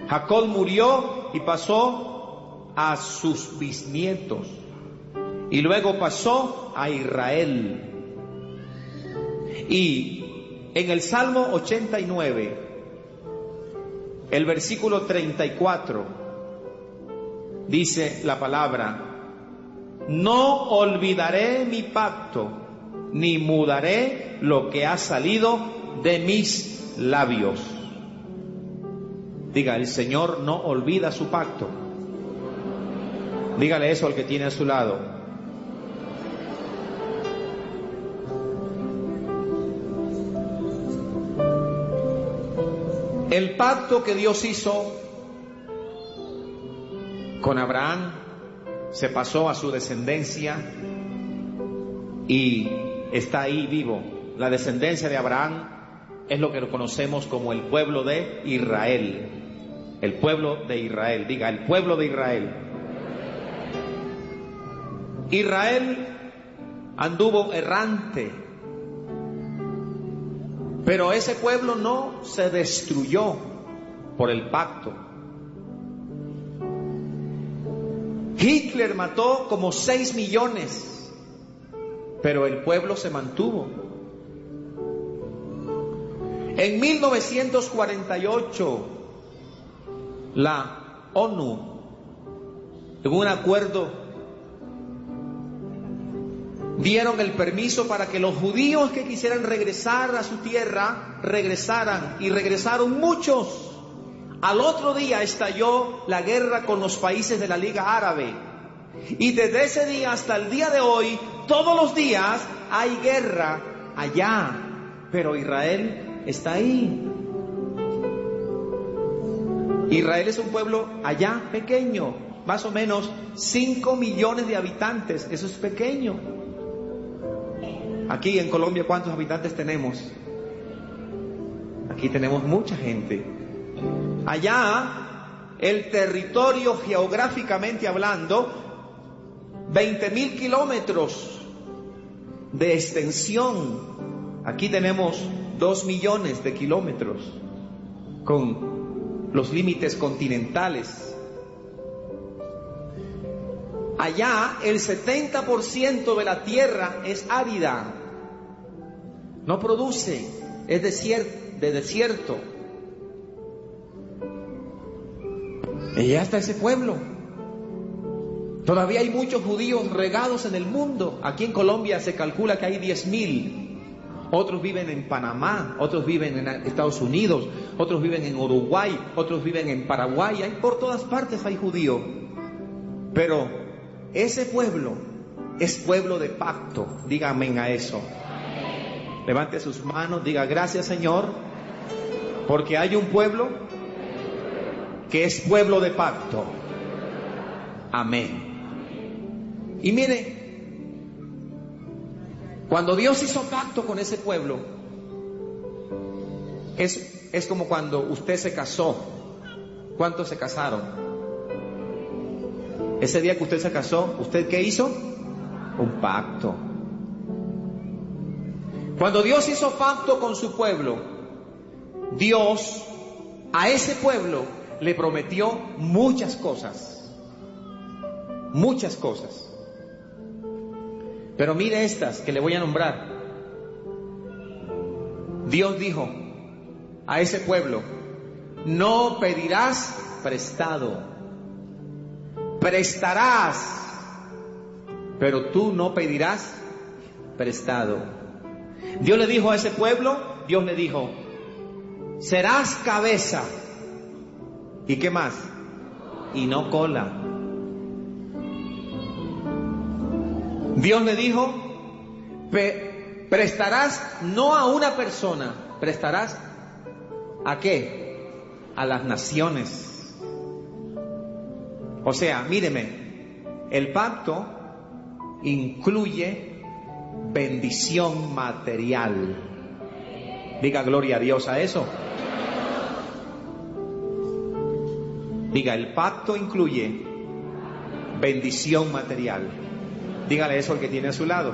Jacob murió y pasó a sus bisnietos. Y luego pasó a Israel. Y en el Salmo 89, el versículo 34, dice la palabra: no olvidaré mi pacto, ni mudaré lo que ha salido de mis labios. Diga, el Señor no olvida su pacto. Dígale eso al que tiene a su lado. El pacto que Dios hizo con Abraham se pasó a su descendencia y está ahí vivo. La descendencia de Abraham es lo que conocemos como el pueblo de Israel. El pueblo de Israel. Diga, el pueblo de Israel. Israel anduvo errante, pero ese pueblo no se destruyó por el pacto. Hitler mató como 6 millones, pero el pueblo se mantuvo. En 1948, la ONU, en un acuerdo, dieron el permiso para que los judíos que quisieran regresar a su tierra, regresaran, y regresaron muchos. Al otro día estalló la guerra con los países de la Liga Árabe. Y desde ese día hasta el día de hoy, todos los días hay guerra allá. Pero Israel está ahí. Israel es un pueblo allá pequeño, más o menos 5 millones de habitantes. Eso es pequeño. Aquí en Colombia, ¿cuántos habitantes tenemos? Aquí tenemos mucha gente. Allá, el territorio geográficamente hablando, 20.000 kilómetros de extensión. Aquí tenemos 2 millones de kilómetros con los límites continentales. Allá, el 70% de la tierra es árida. No produce, es de desierto. Y ya está ese pueblo. Todavía hay muchos judíos regados en el mundo. Aquí en Colombia se calcula que hay 10.000. Otros viven en Panamá, otros viven en Estados Unidos, otros viven en Uruguay, otros viven en Paraguay. Por todas partes hay judíos. Pero ese pueblo es pueblo de pacto. Diga amén a eso. Levante sus manos, diga gracias, Señor, porque hay un pueblo que es pueblo de pacto. Amén. Y mire, cuando Dios hizo pacto con ese pueblo, es como cuando usted se casó. ¿Cuántos se casaron? Ese día que usted se casó, ¿usted qué hizo? Un pacto. Cuando Dios hizo pacto con su pueblo, Dios a ese pueblo le prometió muchas cosas. Muchas cosas. Pero mire estas que le voy a nombrar. Dios dijo a ese pueblo: no pedirás prestado. Prestarás, pero tú no pedirás prestado. Dios le dijo a ese pueblo, Dios le dijo: serás cabeza. ¿Y qué más? Y no cola. Dios le dijo: prestarás no a una persona, prestarás ¿a qué? A las naciones. O sea, míreme, el pacto incluye bendición material. Diga gloria a Dios a eso. Diga, el pacto incluye bendición material. Dígale eso al que tiene a su lado.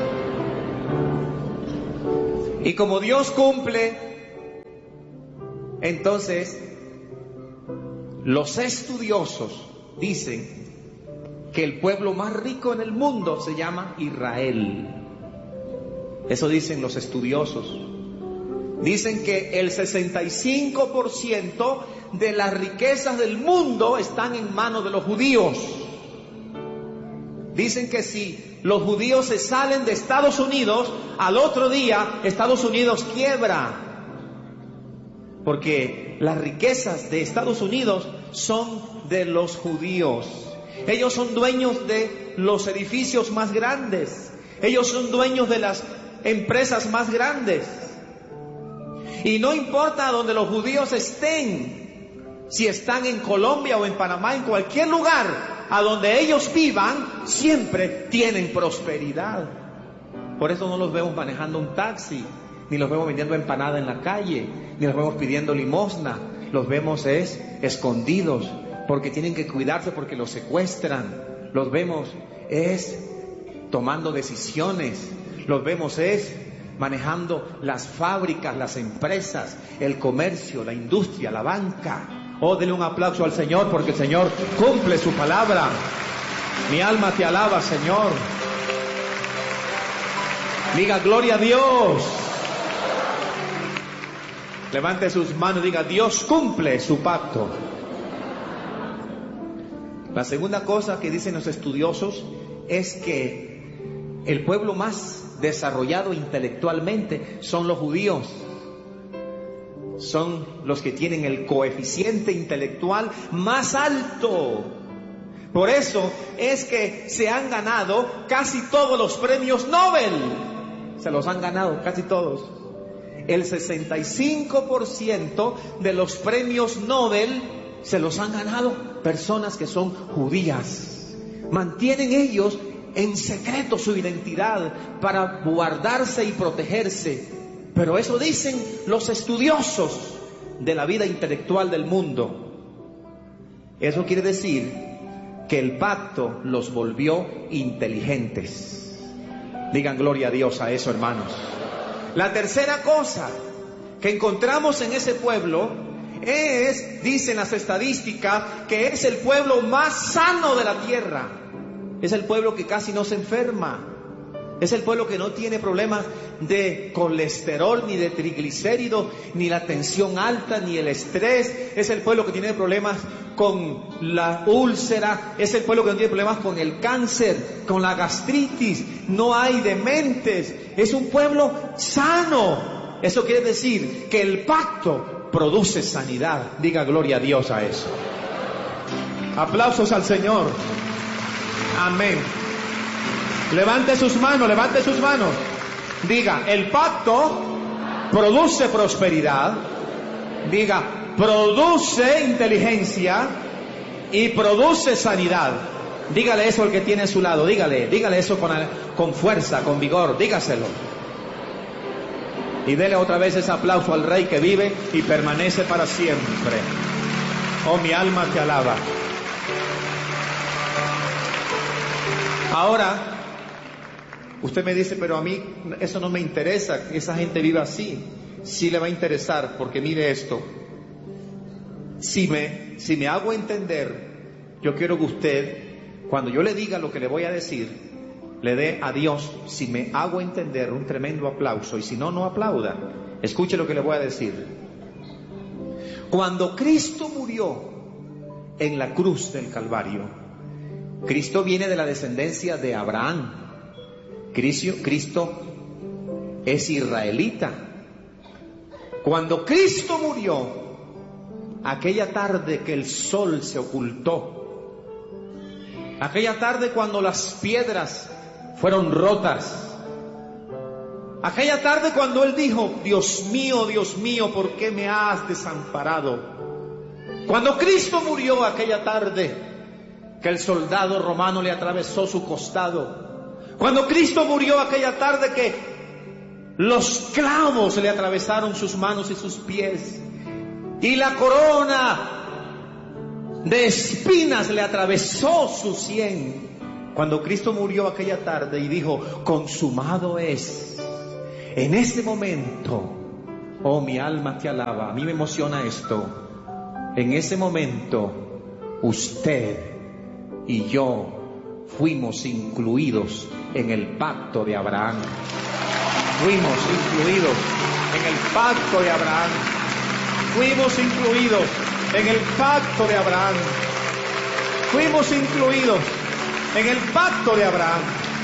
Y como Dios cumple Entonces, los estudiosos dicen que el pueblo más rico en el mundo se llama Israel. Eso dicen los estudiosos. Dicen que el 65% de las riquezas del mundo están en manos de los judíos. Dicen que si los judíos se salen de Estados Unidos, al otro día Estados Unidos quiebra. Porque las riquezas de Estados Unidos son de los judíos. Ellos son dueños de los edificios más grandes. Ellos son dueños de las empresas más grandes. Y no importa donde los judíos estén, si están en Colombia o en Panamá, en cualquier lugar a donde ellos vivan, siempre tienen prosperidad. Por eso no los vemos manejando un taxi, ni los vemos vendiendo empanada en la calle, ni los vemos pidiendo limosna. Los vemos escondidos, porque tienen que cuidarse porque los secuestran. Los vemos tomando decisiones. Los vemos manejando las fábricas, las empresas, el comercio, la industria, la banca. Oh, denle un aplauso al Señor, porque el Señor cumple su palabra. Mi alma te alaba, Señor. Diga gloria a Dios. Levante sus manos y diga: Dios cumple su pacto. La segunda cosa que dicen los estudiosos es que el pueblo más desarrollado intelectualmente son los judíos. Son los que tienen el coeficiente intelectual más alto. Por eso es que se han ganado casi todos los premios Nobel. Se los han ganado casi todos. El 65% de los premios Nobel se los han ganado personas que son judías. Mantienen ellos en secreto su identidad para guardarse y protegerse. Pero eso dicen los estudiosos de la vida intelectual del mundo. Eso quiere decir que el pacto los volvió inteligentes. Digan gloria a Dios a eso, hermanos. La tercera cosa que encontramos en ese pueblo dicen las estadísticas, que es el pueblo más sano de la tierra. Es el pueblo que casi no se enferma. Es el pueblo que no tiene problemas de colesterol, ni de triglicéridos, ni la tensión alta, ni el estrés. Es el pueblo que tiene problemas con la úlcera. Es el pueblo que no tiene problemas con el cáncer, con la gastritis. No hay dementes. Es un pueblo sano. Eso quiere decir que el pacto produce sanidad. Diga gloria a Dios a eso. Aplausos al Señor. Amén. Levante sus manos, levante sus manos. Diga: el pacto produce prosperidad. Diga: produce inteligencia y produce sanidad. Dígale eso al que tiene a su lado. Dígale eso con fuerza, con vigor. Dígaselo. Y dele otra vez ese aplauso al Rey que vive y permanece para siempre. Oh, mi alma te alaba. Ahora, usted me dice: pero a mí eso no me interesa, que esa gente viva así. Sí le va a interesar, porque mire esto. Si me hago entender, yo quiero que usted, cuando yo le diga lo que le voy a decir, le dé a Dios, si me hago entender, un tremendo aplauso. Y si no, no aplauda. Escuche lo que le voy a decir. Cuando Cristo murió en la cruz del Calvario, Cristo viene de la descendencia de Abraham. Cristo es israelita. Cuando Cristo murió, aquella tarde que el sol se ocultó, aquella tarde cuando las piedras fueron rotas, aquella tarde cuando Él dijo: Dios mío, ¿por qué me has desamparado? Cuando Cristo murió aquella tarde que el soldado romano le atravesó su costado, cuando Cristo murió aquella tarde que los clavos le atravesaron sus manos y sus pies, y la corona de espinas le atravesó su sien, cuando Cristo murió aquella tarde y dijo: consumado es, en ese momento Oh, mi alma te alaba. A mí me emociona esto. En ese momento, usted y yo fuimos incluidos en el pacto de Abraham. Fuimos incluidos en el pacto de Abraham. Fuimos incluidos en el pacto de Abraham. Fuimos incluidos en el pacto de Abraham.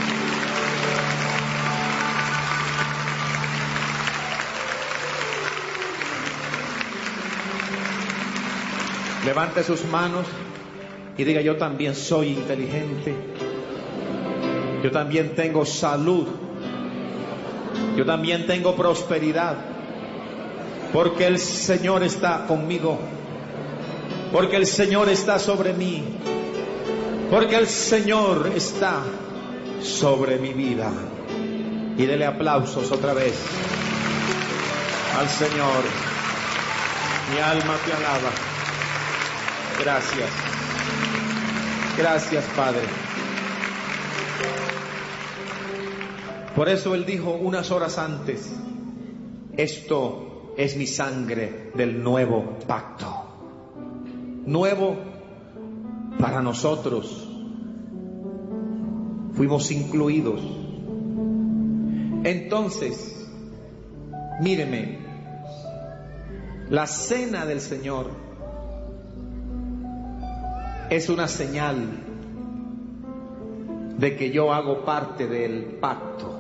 Levante sus manos y diga: yo también soy inteligente. Yo también tengo salud. Yo también tengo prosperidad. Porque el Señor está conmigo. Porque el Señor está sobre mí. Porque el Señor está sobre mi vida. Y dele aplausos otra vez al Señor. Mi alma te alaba. Gracias. Gracias, Padre. Por eso Él dijo unas horas antes: esto es mi sangre del nuevo pacto. Nuevo para nosotros. Fuimos incluidos. Entonces, míreme, la cena del Señor es una señal de que yo hago parte del pacto.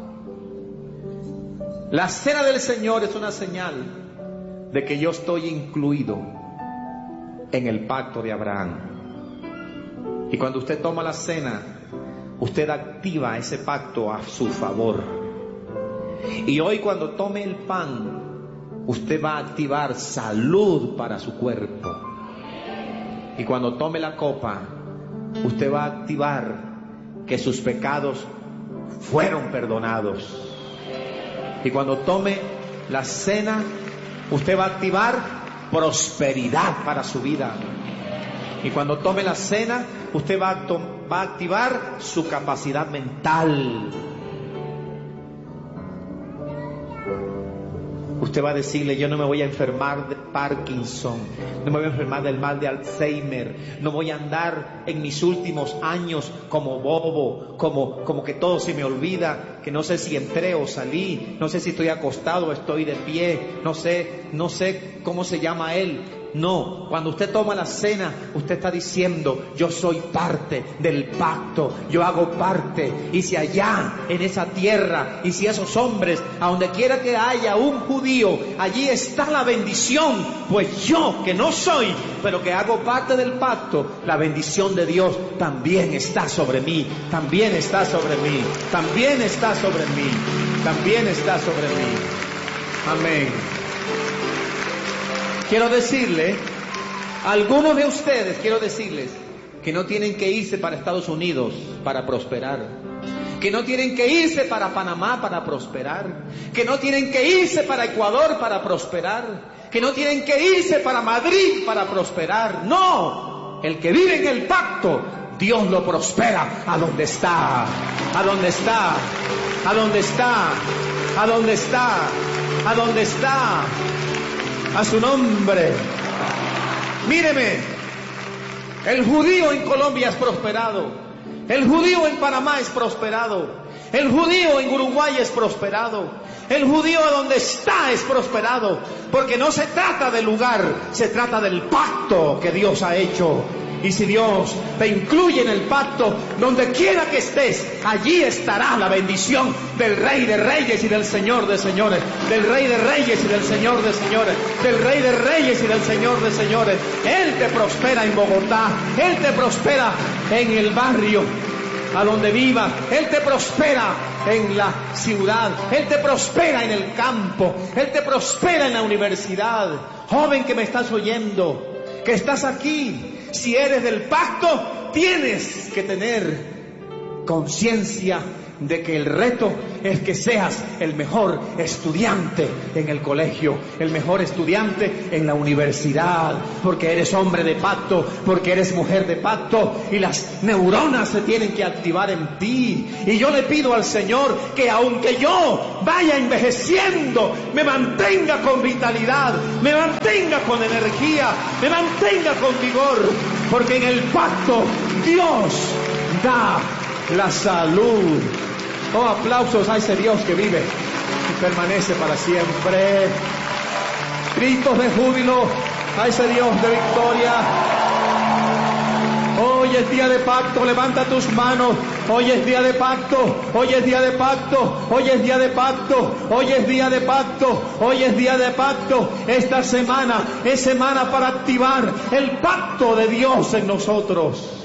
La cena del Señor es una señal de que yo estoy incluido en el pacto de Abraham. Y cuando usted toma la cena, usted activa ese pacto a su favor. Y hoy, cuando tome el pan, usted va a activar salud para su cuerpo. Y cuando tome la copa, usted va a activar que sus pecados fueron perdonados. Y cuando tome la cena, usted va a activar prosperidad para su vida. Y cuando tome la cena, usted va a activar su capacidad mental. Usted va a decirle: yo no me voy a enfermar de Parkinson, no me voy a enfermar del mal de Alzheimer, no voy a andar en mis últimos años como bobo, como que todo se me olvida, que no sé si entré o salí, no sé si estoy acostado o estoy de pie, no sé cómo se llama Él. No, cuando usted toma la cena, usted está diciendo: yo soy parte del pacto, yo hago parte. Y si allá en esa tierra, y si esos hombres, a donde quiera que haya un judío, allí está la bendición, pues yo, que no soy, pero que hago parte del pacto, la bendición de Dios también está sobre mí, también está sobre mí, también está sobre mí, también está sobre mí. Amén. Quiero decirle, algunos de ustedes, quiero decirles que no tienen que irse para Estados Unidos para prosperar, que no tienen que irse para Panamá para prosperar, que no tienen que irse para Ecuador para prosperar, que no tienen que irse para Madrid para prosperar. No, el que vive en el pacto, Dios lo prospera a donde está, a donde está, a donde está, a donde está, a donde está. A su nombre. Míreme, el judío en Colombia es prosperado, el judío en Panamá es prosperado, el judío en Uruguay es prosperado, el judío a donde está es prosperado, porque no se trata del lugar, se trata del pacto que Dios ha hecho. Y si Dios te incluye en el pacto, donde quiera que estés, allí estará la bendición del Rey de Reyes y del Señor de Señores, del Rey de Reyes y del Señor de Señores, del Rey de Reyes y del Señor de Señores. Él te prospera en Bogotá, Él te prospera en el barrio a donde vivas, Él te prospera en la ciudad, Él te prospera en el campo, Él te prospera en la universidad. Joven que me estás oyendo, que estás aquí, si eres del pacto, tienes que tener conciencia de que el reto es que seas el mejor estudiante en el colegio, el mejor estudiante en la universidad, porque eres hombre de pacto, porque eres mujer de pacto, y las neuronas se tienen que activar en ti. Y yo le pido al Señor que aunque yo vaya envejeciendo, me mantenga con vitalidad, me mantenga con energía, me mantenga con vigor, porque en el pacto Dios da la salud. Oh, aplausos a ese Dios que vive y permanece para siempre. Gritos de júbilo a ese Dios de victoria. Hoy es día de pacto, levanta tus manos. Hoy es día de pacto, hoy es día de pacto, hoy es día de pacto, hoy es día de pacto, hoy es día de pacto. Esta semana es semana para activar el pacto de Dios en nosotros.